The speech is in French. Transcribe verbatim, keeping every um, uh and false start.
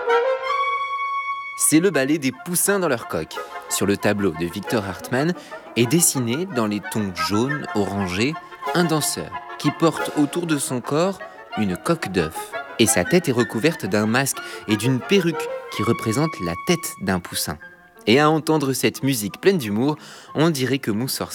C'est le ballet des poussins dans leur coque. Sur le tableau de Victor Hartmann est dessiné dans les tons jaunes, orangés, un danseur qui porte autour de son corps une coque d'œuf. Et sa tête est recouverte d'un masque et d'une perruque qui représente la tête d'un poussin. Et à entendre cette musique pleine d'humour, on dirait que Moussor